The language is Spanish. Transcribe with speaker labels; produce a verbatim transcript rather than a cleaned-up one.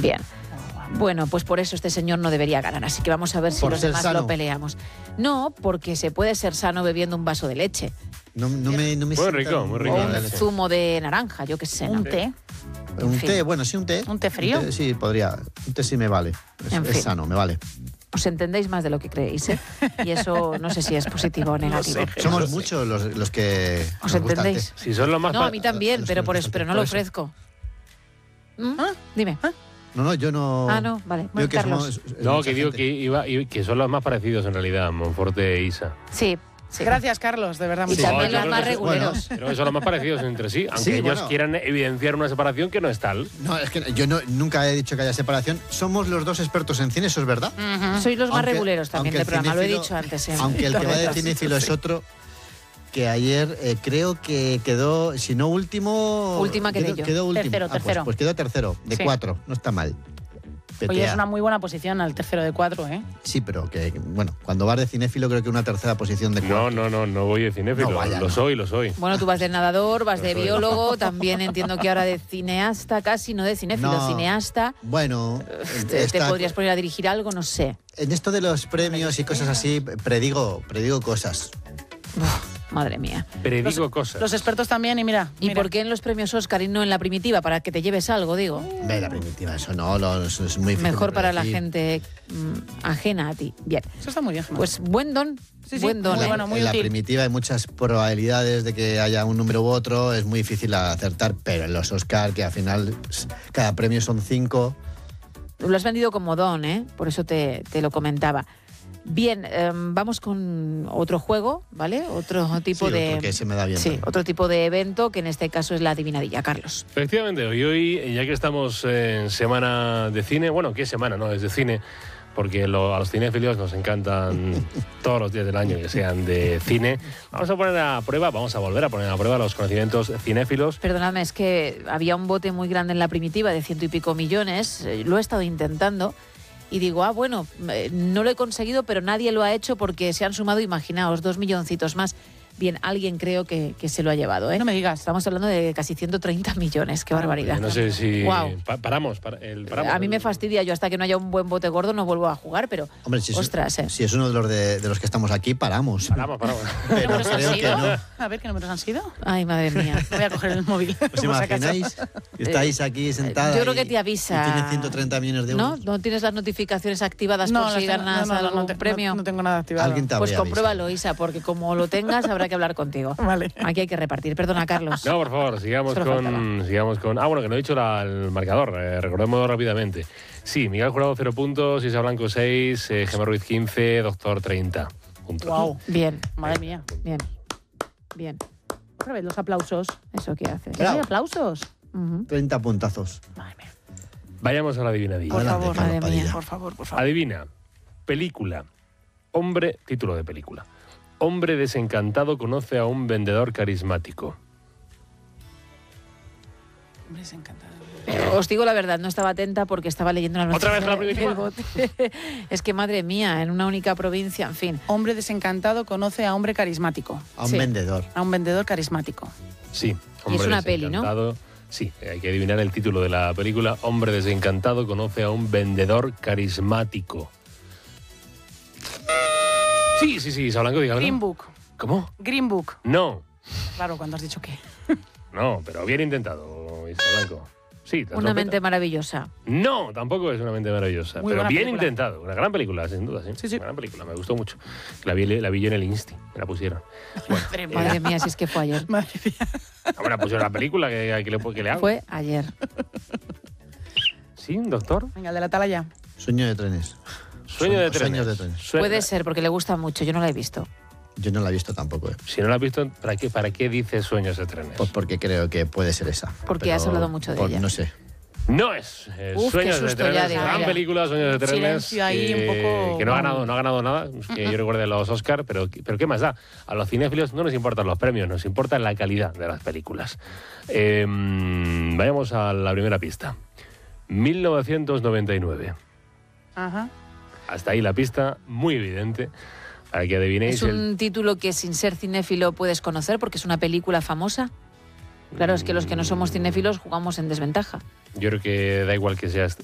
Speaker 1: Bien. Bueno, pues por eso este señor no debería ganar, así que vamos a ver si
Speaker 2: Por
Speaker 1: los
Speaker 2: ser
Speaker 1: demás
Speaker 2: sano.
Speaker 1: lo peleamos. No, porque se puede ser sano bebiendo un vaso de leche.
Speaker 2: No, no me, no me
Speaker 3: Muy
Speaker 2: sienta
Speaker 3: rico, muy rico.
Speaker 1: O
Speaker 2: bien la
Speaker 1: un
Speaker 2: leche.
Speaker 1: zumo de naranja, yo qué sé. ¿no?
Speaker 4: Un té.
Speaker 2: Un
Speaker 1: en fin.
Speaker 2: té, bueno, sí, un té.
Speaker 4: ¿Un té frío?
Speaker 2: Un té, sí, podría. Un té sí me vale. Es,
Speaker 1: En
Speaker 2: es
Speaker 1: fin.
Speaker 2: sano, me vale.
Speaker 1: Os entendéis más de lo que creéis, ¿eh? Y eso no sé si es positivo o negativo.
Speaker 2: Somos muchos los, los que.
Speaker 1: ¿Os
Speaker 2: nos gusta el
Speaker 1: entendéis?
Speaker 2: té.
Speaker 3: Si son los más...
Speaker 1: No,
Speaker 3: pa-
Speaker 1: a mí también,
Speaker 2: los
Speaker 1: pero
Speaker 2: que
Speaker 1: por
Speaker 2: nos
Speaker 1: eso,
Speaker 2: gusta
Speaker 1: pero
Speaker 2: el
Speaker 1: no
Speaker 2: té,
Speaker 1: lo
Speaker 2: por eso.
Speaker 1: ofrezco. ¿Mm? Dime.
Speaker 2: No, no, yo no.
Speaker 1: Ah, no, vale.
Speaker 2: Digo
Speaker 1: Bueno,
Speaker 2: que
Speaker 1: Carlos.
Speaker 2: somos-
Speaker 3: No,
Speaker 2: mucha
Speaker 3: que digo
Speaker 2: gente.
Speaker 3: que, iba, y- que son los más parecidos en realidad, Monforte e Isa.
Speaker 1: Sí, sí.
Speaker 4: Gracias, Carlos, de verdad.
Speaker 1: Y
Speaker 4: muchas
Speaker 1: también
Speaker 3: yo
Speaker 1: los
Speaker 3: creo
Speaker 1: más
Speaker 3: que sí.
Speaker 1: reguleros.
Speaker 3: Creo que son los más parecidos entre sí, aunque
Speaker 2: Sí,
Speaker 3: ellos
Speaker 2: bueno.
Speaker 3: quieran evidenciar una separación que no es tal.
Speaker 2: No, es que yo no, nunca he dicho que haya separación. Somos los dos expertos en cine, eso es verdad.
Speaker 4: Ujú.
Speaker 1: Sois los más
Speaker 2: Aunque-
Speaker 1: reguleros también
Speaker 2: aunque
Speaker 1: del
Speaker 2: el
Speaker 1: programa, lo he
Speaker 2: cinéfilo-
Speaker 1: dicho antes. ¿eh?
Speaker 2: Aunque el que va de
Speaker 1: Correcto.
Speaker 2: cinéfilo es otro, que ayer eh, creo que quedó, si no último...
Speaker 1: Última quedé
Speaker 2: quedó,
Speaker 1: yo.
Speaker 2: Quedó último.
Speaker 4: Tercero,
Speaker 2: Ah, pues-
Speaker 4: tercero.
Speaker 2: Pues, quedó tercero, de
Speaker 4: Sí.
Speaker 2: cuatro, no está mal.
Speaker 4: Oye,
Speaker 2: Petea.
Speaker 4: es una muy buena posición al tercero de cuatro, ¿eh?
Speaker 2: Sí, pero que, bueno, cuando vas de cinéfilo creo que una tercera posición de
Speaker 3: No,
Speaker 2: cuatro.
Speaker 3: no, no, no voy de cinéfilo.
Speaker 2: No, vaya,
Speaker 3: lo
Speaker 2: no.
Speaker 3: soy, lo soy.
Speaker 1: Bueno, tú vas de nadador, vas de
Speaker 3: Lo soy.
Speaker 1: biólogo, también entiendo que ahora de cineasta casi, no de cinéfilo,
Speaker 2: No.
Speaker 1: cineasta.
Speaker 2: Bueno,
Speaker 1: Te, te
Speaker 2: esta-
Speaker 1: podrías poner a dirigir algo, no sé.
Speaker 2: en esto de los premios y cosas así, predigo, predigo cosas.
Speaker 1: Uf, madre mía.
Speaker 3: Predigo
Speaker 4: Los,
Speaker 3: cosas.
Speaker 4: los expertos también, y mira.
Speaker 1: ¿Y
Speaker 4: mira.
Speaker 1: por qué en los premios Oscar y no en la primitiva? Para que te lleves algo, digo.
Speaker 2: Ve la primitiva, eso no, lo- eso es muy difícil
Speaker 1: Mejor
Speaker 2: de
Speaker 1: para la
Speaker 2: predecir.
Speaker 1: gente mm, ajena a ti. Bien.
Speaker 4: Eso está muy bien, Gemma.
Speaker 1: Pues buen don.
Speaker 4: Sí, sí,
Speaker 1: buen don.
Speaker 4: muy
Speaker 1: ¿eh?
Speaker 4: bueno, muy
Speaker 2: en la
Speaker 4: útil.
Speaker 2: primitiva hay muchas probabilidades de que haya un número u otro, es muy difícil acertar, pero en los Oscar, que al final s- cada premio son cinco.
Speaker 1: Lo has vendido como don, ¿eh? Por eso te, te lo comentaba. Bien, em, vamos con otro juego, ¿vale? Otro tipo
Speaker 2: Sí,
Speaker 1: de...
Speaker 2: otro que se me da bien
Speaker 1: Sí,
Speaker 2: también.
Speaker 1: otro tipo de evento, que en este caso es la adivinadilla, Carlos.
Speaker 3: Efectivamente, hoy, hoy, ya que estamos en semana de cine, bueno, ¿qué semana? No, es de cine, porque lo- a los cinéfilos nos encantan todos los días del año que sean de cine. Vamos a poner a prueba, vamos a volver a poner a prueba los conocimientos cinéfilos.
Speaker 1: Perdóname, es que había un bote muy grande en la primitiva de ciento y pico millones, eh, lo he estado intentando y digo, ah, bueno, eh, no lo he conseguido, pero nadie lo ha hecho porque se han sumado, imaginaos, dos milloncitos más. Bien, alguien creo que, que se lo ha llevado, ¿eh?
Speaker 4: No me digas.
Speaker 1: Estamos hablando de casi ciento treinta millones, qué barbaridad.
Speaker 3: No sé si
Speaker 1: Guau.
Speaker 3: pa- paramos, para- el, paramos.
Speaker 1: A mí me fastidia, yo hasta que no haya un buen bote gordo no vuelvo a jugar, pero
Speaker 2: Hombre, si es,
Speaker 1: ostras, ¿eh?
Speaker 2: si es uno de los, de, de los que estamos aquí, paramos.
Speaker 3: Paramos, paramos.
Speaker 2: Pero
Speaker 4: ¿Números han
Speaker 2: creo que
Speaker 4: sido?
Speaker 2: no.
Speaker 4: A ver, ¿qué números han sido?
Speaker 1: Ay, madre mía.
Speaker 4: Voy a coger el móvil.
Speaker 2: ¿Os
Speaker 4: Por si acaso.
Speaker 2: imagináis? Estáis aquí sentadas.
Speaker 1: Yo creo
Speaker 2: y-
Speaker 1: que te avisa.
Speaker 2: y Tiene ciento treinta millones de
Speaker 1: ¿No?
Speaker 2: euros.
Speaker 1: ¿No tienes las notificaciones activadas
Speaker 4: No,
Speaker 1: por si
Speaker 4: las tengo-
Speaker 1: ganas
Speaker 4: no, no, no,
Speaker 1: algún
Speaker 4: no te-
Speaker 1: premio?
Speaker 4: No, no tengo nada activado.
Speaker 2: Alguien te
Speaker 1: Pues
Speaker 2: habría
Speaker 1: compruébalo, Isa, porque como lo tengas habrá que hablar contigo.
Speaker 4: Vale.
Speaker 1: Aquí hay que repartir. Perdona, Carlos.
Speaker 3: No, por favor, sigamos
Speaker 1: Solo
Speaker 3: con,
Speaker 1: faltaba.
Speaker 3: sigamos con... Ah, bueno, que no he dicho la- el marcador, eh, recordemos rápidamente. Sí, Miguel Jurado cero puntos, Isa Blanco seis, eh, Gemma Ruiz quince, Doctor treinta puntos.
Speaker 4: Wow.
Speaker 1: Bien,
Speaker 4: Madre mía.
Speaker 1: bien, bien.
Speaker 4: Otra vez los aplausos.
Speaker 1: ¿Eso qué haces?
Speaker 2: Bravo.
Speaker 4: ¿Hay aplausos?
Speaker 1: Ujú.
Speaker 2: treinta puntazos.
Speaker 4: Madre mía.
Speaker 3: Vayamos a la adivinadilla.
Speaker 4: Por
Speaker 2: Adelante,
Speaker 4: favor,
Speaker 2: Carlos
Speaker 1: madre mía.
Speaker 2: Padilla.
Speaker 4: Por favor, por favor.
Speaker 3: Adivina. Película. Hombre, título de película. Hombre desencantado conoce a un vendedor carismático.
Speaker 4: Hombre, es encantado.
Speaker 1: Os digo la verdad, no estaba atenta porque estaba leyendo la noticia.
Speaker 3: ¿Otra vez la primitiva?
Speaker 1: del bote. Es que, madre mía, en una única provincia, en fin.
Speaker 4: Hombre desencantado conoce a hombre carismático.
Speaker 2: A un
Speaker 1: Sí.
Speaker 2: vendedor.
Speaker 4: A un vendedor carismático.
Speaker 3: Sí.
Speaker 1: Y es una peli, ¿no?
Speaker 3: desencantado. Sí, hay que adivinar el título de la película. Hombre desencantado conoce a un vendedor carismático. Sí, sí, sí, Isa Blanco, dígame.
Speaker 4: Green Book.
Speaker 3: ¿Cómo?
Speaker 4: Green Book.
Speaker 3: No,
Speaker 4: Claro, cuando has dicho que.
Speaker 3: no, pero bien intentado, Isa Blanco. Sí, la
Speaker 1: Una
Speaker 3: trompeta.
Speaker 1: mente maravillosa.
Speaker 3: No, tampoco es una mente maravillosa.
Speaker 4: Muy
Speaker 3: pero
Speaker 4: buena
Speaker 3: bien
Speaker 4: película.
Speaker 3: intentado. Una gran película, sin duda. Sí,
Speaker 4: Sí, sí.
Speaker 3: Una gran película, me gustó mucho. La vi, la vi yo en el Insti, me la pusieron. Bueno,
Speaker 4: Madre mía.
Speaker 1: Madre mía, si es que fue ayer.
Speaker 4: Madre mía.
Speaker 3: no me la pusieron la película que, que, le, que le hago.
Speaker 1: Fue ayer.
Speaker 3: ¿Sí, doctor?
Speaker 4: Venga, el de la atalaya.
Speaker 2: Sueño de trenes.
Speaker 3: Sueño de
Speaker 2: Sueños
Speaker 3: trenes.
Speaker 2: de trenes.
Speaker 3: Sueño-
Speaker 1: Puede ser, porque le gusta mucho. Yo no la he visto.
Speaker 2: Yo no la he visto tampoco, ¿eh?
Speaker 3: Si no la has visto, ¿para qué, para qué dices sueños de trenes?
Speaker 2: Pues porque creo que puede ser esa.
Speaker 1: Porque
Speaker 2: Pero,
Speaker 1: has hablado mucho de
Speaker 2: pues,
Speaker 1: ella.
Speaker 2: No sé.
Speaker 3: No es. eh,
Speaker 1: Uf,
Speaker 3: Sueños
Speaker 1: qué
Speaker 3: de
Speaker 1: susto
Speaker 3: trenes.
Speaker 1: ya, digo,
Speaker 3: gran
Speaker 1: mira.
Speaker 3: película, Sueños de trenes.
Speaker 4: Silencio ahí,
Speaker 3: que,
Speaker 4: un poco-
Speaker 3: que no ha ganado, no ha ganado nada. Que yo recuerde los Oscar, pero, pero ¿qué más da? A los cinéfilos no nos importan los premios, nos importa la calidad de las películas. Eh, vayamos a la primera pista. mil novecientos noventa y nueve.
Speaker 4: Ajá.
Speaker 3: Hasta ahí la pista, muy evidente, para que adivinéis.
Speaker 1: Es un título que sin ser cinéfilo puedes conocer porque es una película famosa. Claro, es que los que no somos cinéfilos jugamos en desventaja.
Speaker 3: el... Yo creo que da igual que seas...